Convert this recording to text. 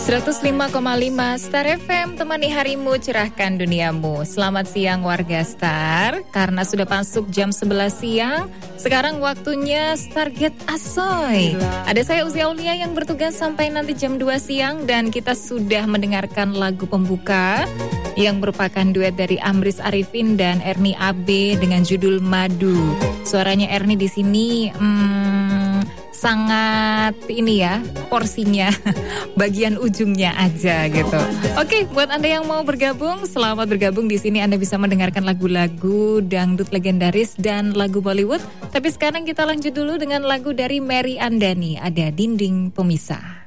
105,5 Star FM, temani harimu, cerahkan duniamu. Selamat siang warga Star. Karena sudah masuk jam 11 siang, sekarang waktunya Starget Asoy. Ada saya Uzi Aulia yang bertugas sampai nanti jam 2 siang. Dan kita sudah mendengarkan lagu pembuka yang merupakan duet dari Amris Arifin dan Ernie AB dengan judul Madu. Suaranya Ernie di sini sangat ini ya, porsinya bagian ujungnya aja gitu. Oke, buat Anda yang mau bergabung, selamat bergabung. Di sini Anda bisa mendengarkan lagu-lagu dangdut legendaris dan lagu Bollywood. Tapi sekarang kita lanjut dulu dengan lagu dari Mary Andani, ada Dinding Pemisah.